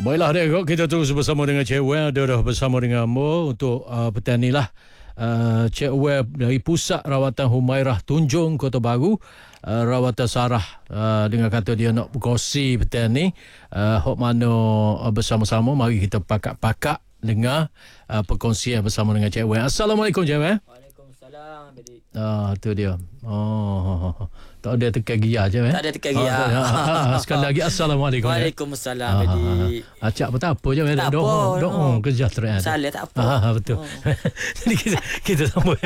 Baiklah dek, kita terus bersama dengan Cik Wer. Dia dah bersama dengan Mo untuk petang ni lah. Cik Wer dari Pusat Rawatan Humairah Tunjung Kota Baru, rawatan sarah, dengan kata dia nak berkongsi petang ni. Hok mana bersama-sama mari kita pakak-pakak dengar perkongsian bersama dengan Cik Wer. Assalamualaikum Cik Wer. Waalaikumsalam. Tu dia. Tak ada tekan gia je Tak ada tekan gia. Sekali lagi Assalamualaikum. Waalaikumsalam. Acak apa je tak doa kesejahteraan. Salah tak apa. Betul. Jadi kita sambung.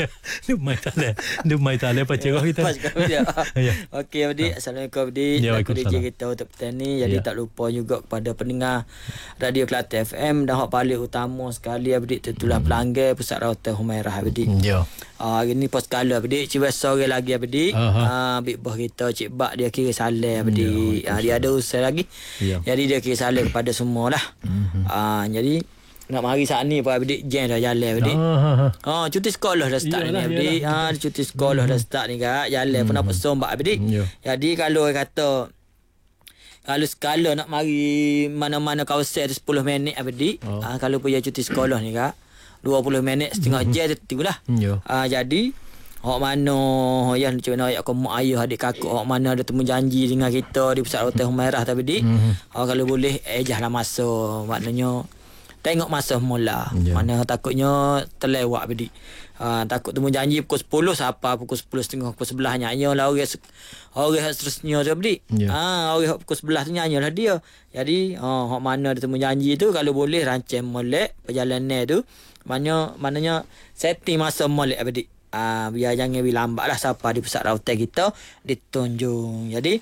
Dumai tale pacarah kita. Okey Abdi, assalamualaikum Abdi. Aku DJ kita untuk petang ni. Jadi tak lupa juga kepada pendengar Radio Kelantan FM dan hak paling utama sekali Abdi tentulah pelanggan Pusat Rawatan Humairah Abdi. Ya. Hari ni pos kala Abdi, cik sore lagi Abdi. Big boss kita Cik Bak dia kira salam Abdi. Dia ada usaha lagi. Jadi dia kira salam kepada semua lah. Jadi nak mari saat ni Pak Abdi jam dah jalan Abdi. Cuti sekolah dah start ni Abdi. Cuti sekolah dah start ni kak. Jalan pun dapat sombak Abdi. Jadi kalau kata kalau sekala nak mari mana-mana kawasan 10 minit Abdi. Kalau punya cuti sekolah ni kak 20 minit setengah jam tu lah. Jadi hok mana yang cik nak ayat mak ayah adik kakak hok mana ada temu janji dengan kita di Pusat Rawatan Humairah tadi. Kalau boleh ejahlah masa, maknanya tengok masa mula. Mana takutnya terlewat Abdi. Takut temu janji pukul 10 siapa pukul 10.30 pukul 11 nyanyalah orang seterusnya tu Abdi. Orang pukul 11 tu nyanyalah dia. Jadi hok mana ada temu janji tu kalau boleh rancang molek perjalanan tu. Maknanya setting masa molek Abdi. Biar jangan lambat lah siapa di pusat rawatan kita ditunjuk. Jadi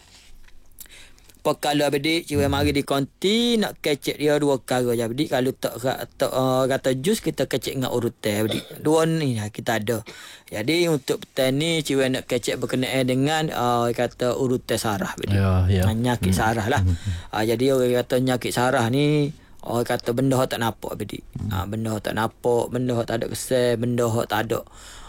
kalau Abdi cik mari di konti nak kecek dia dua perkara je Abdi. Kalau tak kata jus kita kecek dengan urutan Abdi. Dua ni kita ada. Jadi untuk petang ni cik nak kecek berkenaan dengan kata urutan sarah Abdi. Nyakit sarah lah. Jadi orang kata nyakit sarah ni kata benda tak nampak Abdi. Benda tak nampak, benda tak ada kesan, benda tak ada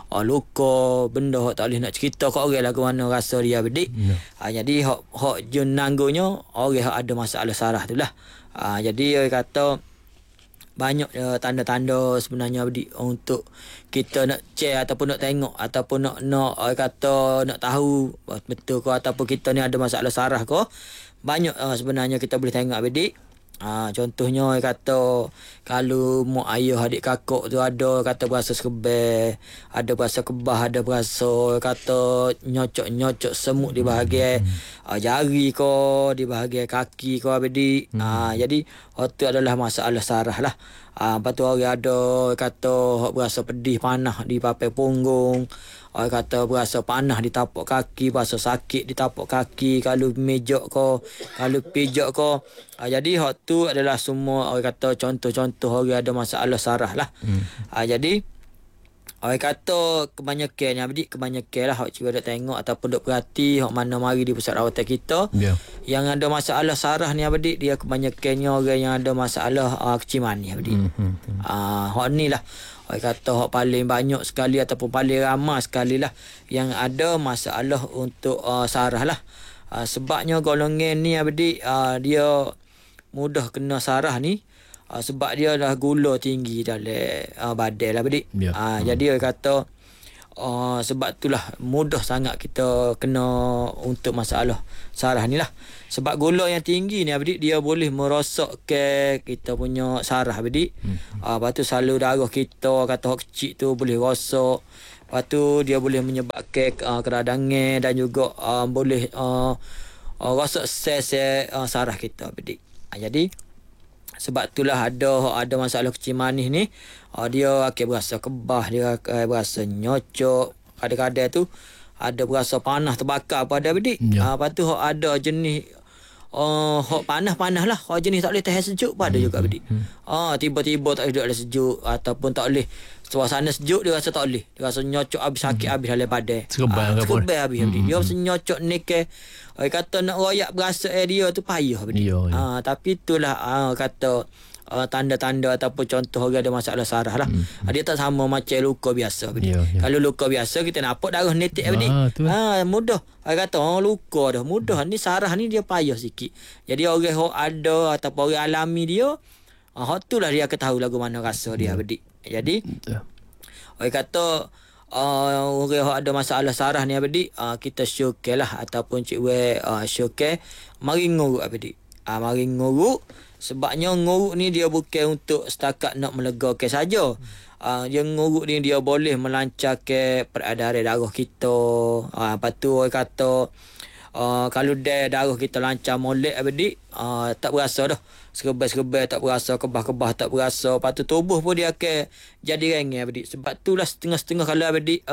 luka, benda tak boleh nak cerita kat orang lah ke mana rasa dia Abdi. Jadi hak jun nanggunya orang ada masalah sarah tu lah. Jadi orang kata banyak tanda-tanda sebenarnya Abdi untuk kita nak check ataupun nak tengok ataupun nak orang kata nak tahu betul ke ataupun kita ni ada masalah sarah ke. Banyak sebenarnya kita boleh tengok Abdi. Contohnya kata kalau mak ayah adik kakak tu ada kata berasa sekebel, ada berasa kebah, ada berasa kata nyocok semut di bahagian jari ke, di bahagian kaki ke Abdi. Jadi itu adalah masalah sarah lah. Lepas tu orang ada kata berasa pedih panah di papai punggung. Orang kata berasa panah di tapak kaki, berasa sakit di tapak kaki kalau mejak ke, kalau pijak ke. Jadi hak tu adalah semua orang kata contoh-contoh orang ada masalah sarah lah. Jadi orang kata kebanyakan lah hak cuba duk tengok ataupun duk perhati hak mana mari di pusat rawatan kita. Yang ada masalah sarah ni Abdi, dia kebanyakannya orang yang ada masalah kecil manis Abdi. Hak ni lah orang kata hak paling banyak sekali ataupun paling ramai sekali lah yang ada masalah untuk sarah lah. Sebabnya golongan ni Abdi dia mudah kena sarah ni sebab dia dah gula tinggi dalam badan lah Abdi. Jadi orang kata sebab itulah mudah sangat kita kena untuk masalah sarah ni lah. Sebab gula yang tinggi ni Abdi dia boleh merosakkan kita punya sarah Abdi. Lepas tu salur darah kita kata kecil tu boleh rosak. Lepas tu dia boleh menyebabkan keradangan dan juga boleh rosak sel-sel sarah kita Abdi. Jadi sebab itulah ada masalah kecil manis ni dia akan berasa kebah, dia akan berasa nyocok, kadang-kadang tu ada berasa panah terbakar pada Abdi. Lepas tu ada jenis hok panas-panas lah, hok jenis tak boleh tahan sejuk pada juga Abdi. Tiba-tiba tak boleh duduk dalam sejuk ataupun tak boleh suasana sejuk dia rasa tak boleh, dia rasa nyocok habis sakit habis dalam badan. Sekebal habis Abdi. Dia rasa nyocok nekel. Orang kata nak royak berasa dia tu payah Abdi. Tapi itulah kata tanda-tanda ataupun contoh orang ada masalah saraf lah. Dia tak sama macam luka biasa. Kalau luka biasa kita nampak darah netik mudah. Orang kata luka dah mudah, ni saraf ni dia payah sikit. Jadi orang yang ada ataupun orang alami dia, hak tu lah dia akan tahu lagu mana rasa dia bedik. Jadi orang kata orang yang ada masalah saraf ni bedik, kita syukur lah ataupun cik we syukur mari nguruk bedik. Mari nguruk, sebabnya nguruk ni dia bukan untuk setakat nak melegakan saja. Yang nguruk ni dia boleh melancarkan peredaran darah kita. Lepas tu orang kata kalau darah kita lancar molek bedik, tak berasa dah. Serba-serba tak berasa, kebah-kebah tak berasa. Lepas tu tubuh pun dia akan jadi ringan bedik. Sebab tu lah setengah-setengah kalau bedik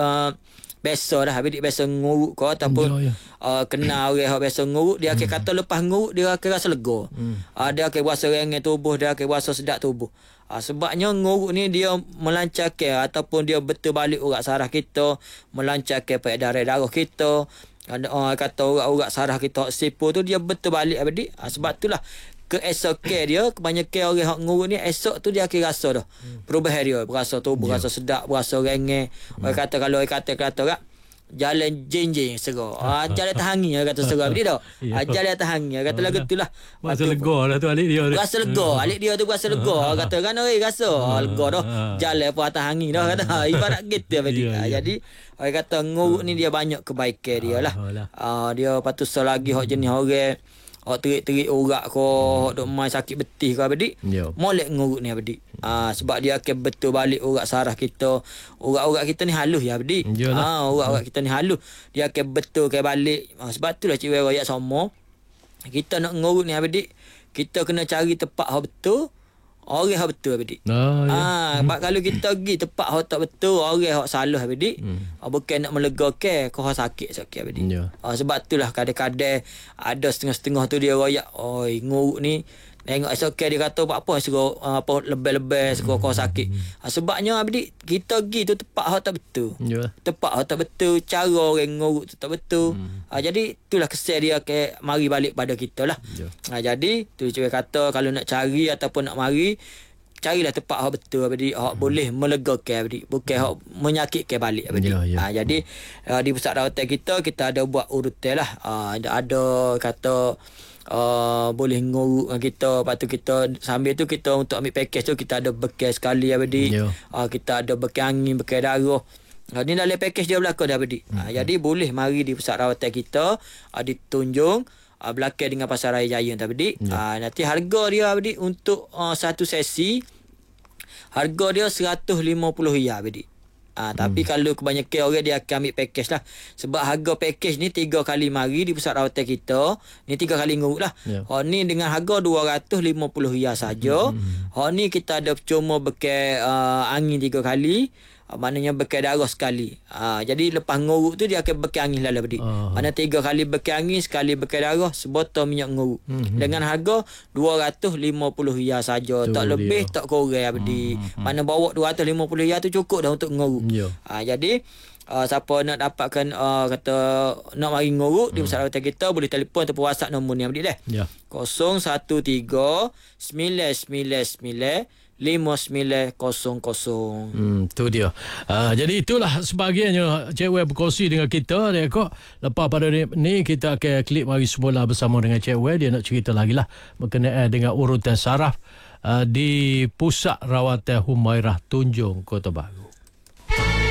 biasa dah bedik biasa nguruk kau ataupun kenal orang yang biasa nguruk, dia akan kata lepas nguruk dia akan rasa lega. Dia akan rasa ringan tubuh, dia akan rasa sedap tubuh. Sebabnya nguruk ni dia melancarkan ataupun dia betul balik urat saraf kita, melancarkan peredaran darah kita. Kata urat-urat saraf kita sipur tu dia betul balik bedik. Sebab itulah keesokan dia, kebanyakan orang yang nguruk ni esok tu dia akan rasa dah perubahan dia, berasa tubuh, rasa sedap, berasa ringan. Orang kata kalau orang kata kak jalan jenjeng serah, jalan atas angin orang kata serah betul tak? Jalan atas angin orang kata lagu tu lah rasa lega lah tu alik dia, rasa lega, alik dia tu berasa lega. Orang kata kan rasa lega dah jalan apa atas angin dah kata ibarat gitu betul. Jadi orang kata nguruk ni dia banyak kebaikan dia lah. Dia patut lagi hak jenis orang terik-terik urat ko, dok main sakit betih ko bedik. Molek nguruk ni bedik. Sebab dia akan betul balik urat saraf kita. Urat-urat kita ni halus ya bedik. Urat-urat kita ni halus. Dia akan betul ke balik. Sebab tu lah cik royak sama. Kita nak nguruk ni bedik, kita kena cari tempat yang betul. Orang yang betul bedik. Sebab kalau kita pergi tempat yang tak betul, orang yang salah bedik, bukan nak melegakan kau sakit bedik. Sebab itulah kadang-kadang ada setengah-setengah tu dia royak, nguruk ni tengok esok dia kata apa suruh lebih-lebih suruh kau sakit. Sebabnya bedik kita pergi tu tempat yang tak betul. Tempat yang tak betul, cara orang nguruk tu tak betul. Jadi itulah kesan dia ke mari balik pada kita lah. Jadi tu cakap kata kalau nak cari ataupun nak mari, carilah tempat yang betul bedik, boleh melegakan bedik, bukan hak menyakitkan balik bedik. Jadi di pusat rawatan kita ada buat urutan lah. Ada kata boleh nguruk kita. Lepas tu kita sambil tu kita untuk ambil package tu kita ada bekal sekali bedik. Kita ada bekal angin, bekal darah. Ni dalam package dia berlaku dah bedik. Jadi boleh mari di pusat rawatan kita di Tunjung belakang dengan Pasar Raya Jaya tak bedik. Nanti harga dia bedik untuk satu sesi harga dia RM150 bedik. Tapi kalau kebanyakan orang dia akan ambil package lah. Sebab harga package ni 3 kali mari di pusat rawatan kita. Ni 3 kali nguruk lah. Ni dengan harga RM250 saja. Ni kita ada cuma bekal angin 3 kali. Maknanya bekal darah sekali. Jadi lepas nguruk tu dia akan bekal angin lalu bedik. Mana 3 kali bekal angin, sekali bekal darah, sebotol minyak nguruk. Dengan harga RM250 saja. Tak lebih, tak kurang bedik. Mana bawa RM250 tu cukup dah untuk nguruk. Jadi siapa nak dapatkan kata nak mari nguruk di pusat rawatan kita, boleh telefon ataupun WhatsApp nombor ni bedik dah. 013 999 5900. Tu dia. Jadi itulah sebahagiannya Cik Wer berkongsi dengan kita. Dia kok lepas pada ni kita akan klik mari semula bersama dengan Cik Wer. Dia nak cerita lagi lah berkenaan dengan urutan saraf di Pusat Rawatan Humairah Tunjung, Kota Baru.